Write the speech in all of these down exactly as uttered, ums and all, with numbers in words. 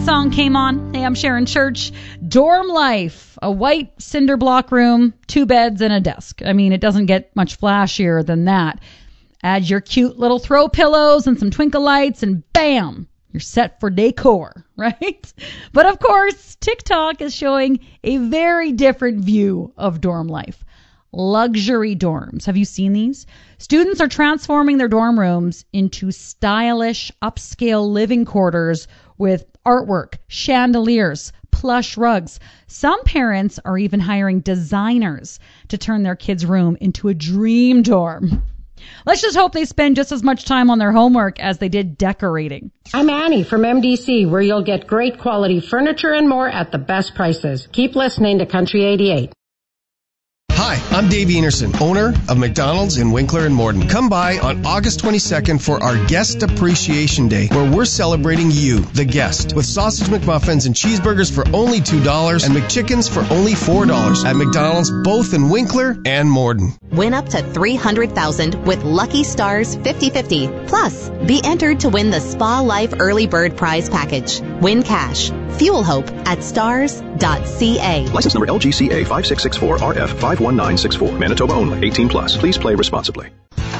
song came on. Hey, I'm Sharon Church. Dorm life. A white cinder block room, two beds, and a desk. I mean, it doesn't get much flashier than that. Add your cute little throw pillows and some twinkle lights, and bam, you're set for decor, right? But of course, TikTok is showing a very different view of dorm life. Luxury dorms. Have you seen these? Students are transforming their dorm rooms into stylish, upscale living quarters with artwork, chandeliers, plush rugs. Some parents are even hiring designers to turn their kids' room into a dream dorm. Let's just hope they spend just as much time on their homework as they did decorating. I'm Annie from M D C, where you'll get great quality furniture and more at the best prices. Keep listening to Country eighty-eight. Hi, I'm Dave Enerson, owner of McDonald's in Winkler and Morden. Come by on August twenty-second for our Guest Appreciation Day, where we're celebrating you, the guest, with sausage McMuffins and cheeseburgers for only two dollars and McChickens for only four dollars at McDonald's, both in Winkler and Morden. Win up to three hundred thousand dollars with Lucky Stars fifty fifty. Plus, be entered to win the Spa Life Early Bird Prize Package. Win cash. Fuel hope at stars dot c a. License number L G C A five six six four R F five one nine six four. Manitoba only. eighteen plus. Please play responsibly.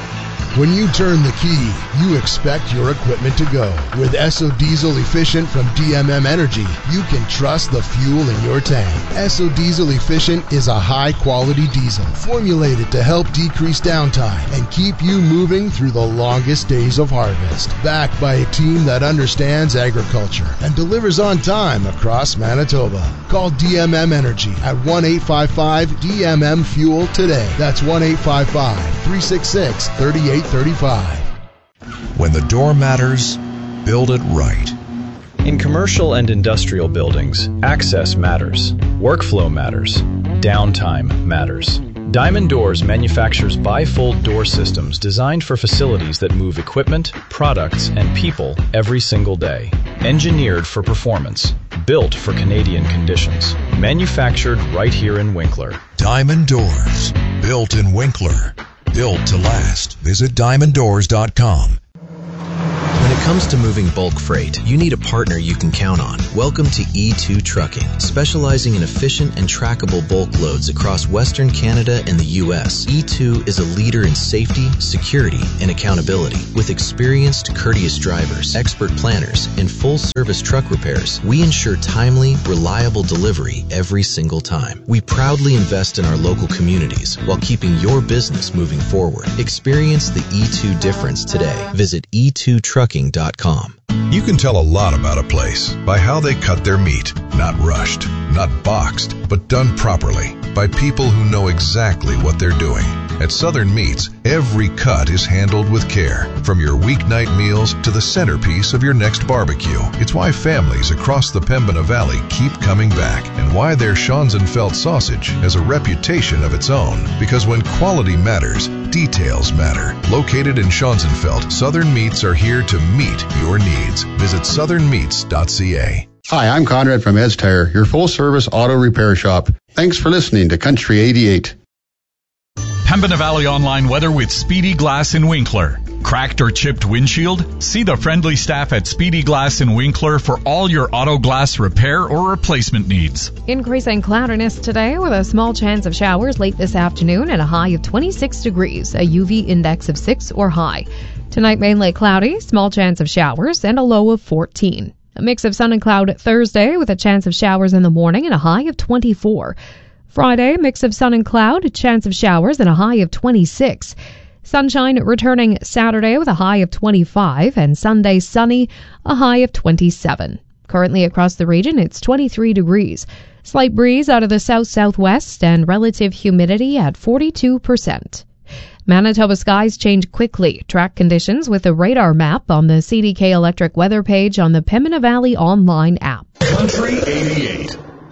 When you turn the key, you expect your equipment to go. With Esso Diesel Efficient from D M M Energy, you can trust the fuel in your tank. Esso Diesel Efficient is a high-quality diesel formulated to help decrease downtime and keep you moving through the longest days of harvest. Backed by a team that understands agriculture and delivers on time across Manitoba. Call D M M Energy at one eight five five D M M Fuel today. That's one eight five five, three six six, three eight three five. When the door matters, build it right. In commercial and industrial buildings, access matters, workflow matters, downtime matters. Diamond Doors manufactures bifold door systems designed for facilities that move equipment, products, and people every single day. Engineered for performance, built for Canadian conditions, manufactured right here in Winkler. Diamond Doors, built in Winkler. Built to last. Visit diamond doors dot com. When it comes to moving bulk freight, you need a partner you can count on. Welcome to E two Trucking, specializing in efficient and trackable bulk loads across Western Canada and the U S. E two is a leader in safety, security, and accountability. With experienced, courteous drivers, expert planners, and full-service truck repairs, we ensure timely, reliable delivery every single time. We proudly invest in our local communities while keeping your business moving forward. Experience the E two difference today. Visit e two trucking dot com. You can tell a lot about a place by how they cut their meat. Not rushed, not boxed, but done properly by people who know exactly what they're doing. At Southern Meats, every cut is handled with care, from your weeknight meals to the centerpiece of your next barbecue. It's why families across the Pembina Valley keep coming back, and why their Schonzenfeld sausage has a reputation of its own. Because when quality matters, details matter. Located in Schonzenfeld, Southern Meats are here to meet your needs. Visit southern meats dot c a. Hi, I'm Conrad from Ed's Tire, your full-service auto repair shop. Thanks for listening to Country eighty-eight. Pembina Valley Online weather with Speedy Glass in Winkler. Cracked or chipped windshield? See the friendly staff at Speedy Glass in Winkler for all your auto glass repair or replacement needs. Increasing cloudiness today with a small chance of showers late this afternoon and a high of twenty-six degrees, a U V index of six or high. Tonight mainly cloudy, small chance of showers, and a low of fourteen. A mix of sun and cloud Thursday with a chance of showers in the morning and a high of twenty-four. Friday, mix of sun and cloud, a chance of showers and a high of twenty-six. Sunshine returning Saturday with a high of twenty-five, and Sunday sunny, a high of twenty-seven. Currently across the region, it's twenty-three degrees. Slight breeze out of the south-southwest and relative humidity at forty-two percent. Manitoba skies change quickly. Track conditions with a radar map on the C D K Electric weather page on the Pembina Valley online app. Country eighty-eight.